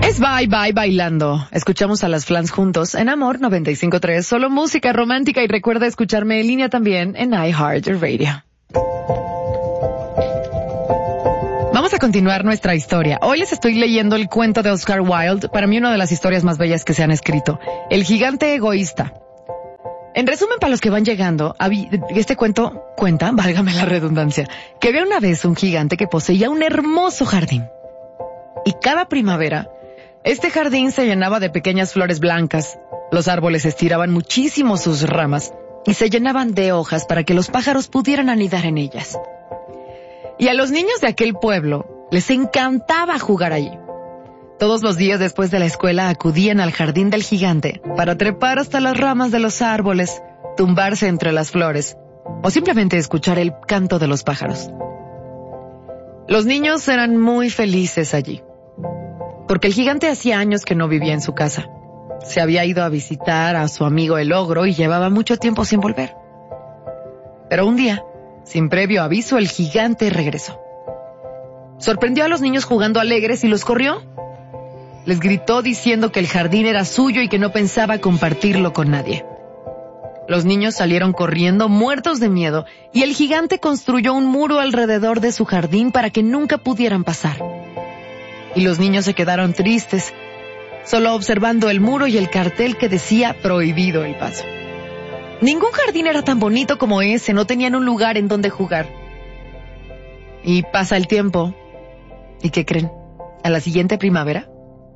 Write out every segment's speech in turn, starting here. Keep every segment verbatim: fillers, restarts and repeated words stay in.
Es Bye Bye Bailando. Escuchamos a las Flans juntos en Amor noventa y cinco punto tres. Solo música romántica, y recuerda escucharme en línea también en iHeartRadio. Vamos a continuar nuestra historia. Hoy les estoy leyendo el cuento de Oscar Wilde, para mí una de las historias más bellas que se han escrito. El gigante egoísta. En resumen, para los que van llegando, este cuento cuenta, válgame la redundancia, que había una vez un gigante que poseía un hermoso jardín. Y cada primavera, este jardín se llenaba de pequeñas flores blancas. Los árboles estiraban muchísimo sus ramas y se llenaban de hojas para que los pájaros pudieran anidar en ellas. Y a los niños de aquel pueblo les encantaba jugar allí. Todos los días después de la escuela acudían al jardín del gigante para trepar hasta las ramas de los árboles, tumbarse entre las flores o simplemente escuchar el canto de los pájaros. Los niños eran muy felices allí, porque el gigante hacía años que no vivía en su casa. Se había ido a visitar a su amigo el ogro y llevaba mucho tiempo sin volver. Pero un día, sin previo aviso, el gigante regresó. Sorprendió a los niños jugando alegres y los corrió. Les gritó diciendo que el jardín era suyo y que no pensaba compartirlo con nadie. Los niños salieron corriendo, muertos de miedo, y el gigante construyó un muro alrededor de su jardín para que nunca pudieran pasar. Y los niños se quedaron tristes, solo observando el muro y el cartel que decía prohibido el paso. Ningún jardín era tan bonito como ese, no tenían un lugar en donde jugar. Y pasa el tiempo, ¿y qué creen? A la siguiente primavera,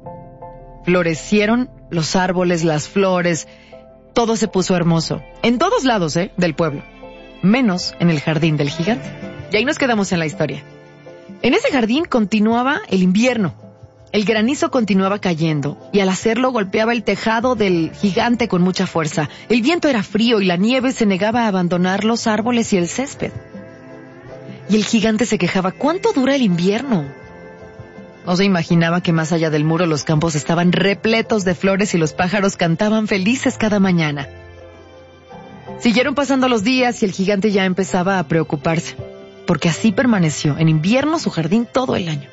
florecieron los árboles, las flores, todo se puso hermoso. En todos lados, ¿eh? Del pueblo. Menos en el jardín del gigante. Y ahí nos quedamos en la historia. En ese jardín continuaba el invierno. El granizo continuaba cayendo y al hacerlo golpeaba el tejado del gigante con mucha fuerza. El viento era frío y la nieve se negaba a abandonar los árboles y el césped. Y el gigante se quejaba: ¿cuánto dura el invierno? No se imaginaba que más allá del muro los campos estaban repletos de flores y los pájaros cantaban felices cada mañana. Siguieron pasando los días y el gigante ya empezaba a preocuparse, porque así permaneció en invierno su jardín todo el año.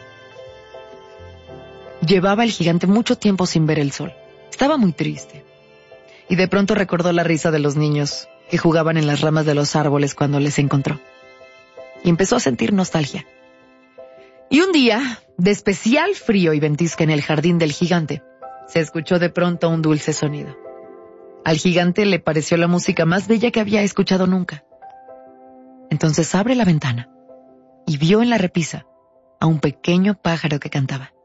Llevaba el gigante mucho tiempo sin ver el sol. Estaba muy triste. Y de pronto recordó la risa de los niños que jugaban en las ramas de los árboles cuando les encontró. Y empezó a sentir nostalgia. Y un día, de especial frío y ventisca en el jardín del gigante, se escuchó de pronto un dulce sonido. Al gigante le pareció la música más bella que había escuchado nunca. Entonces abre la ventana y vio en la repisa a un pequeño pájaro que cantaba.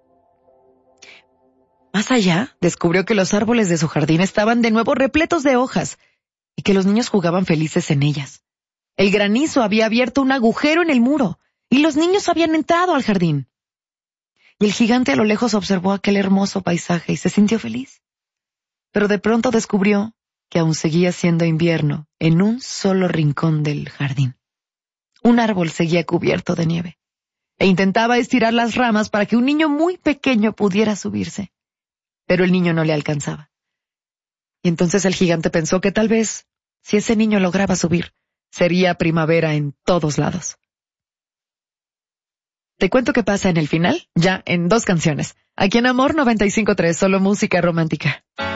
Más allá, descubrió que los árboles de su jardín estaban de nuevo repletos de hojas y que los niños jugaban felices en ellas. El granizo había abierto un agujero en el muro y los niños habían entrado al jardín. Y el gigante a lo lejos observó aquel hermoso paisaje y se sintió feliz. Pero de pronto descubrió que aún seguía siendo invierno en un solo rincón del jardín. Un árbol seguía cubierto de nieve e intentaba estirar las ramas para que un niño muy pequeño pudiera subirse. Pero el niño no le alcanzaba. Y entonces el gigante pensó que tal vez, si ese niño lograba subir, sería primavera en todos lados. Te cuento qué pasa en el final, ya en dos canciones. Aquí en Amor noventa y cinco punto tres, solo música romántica.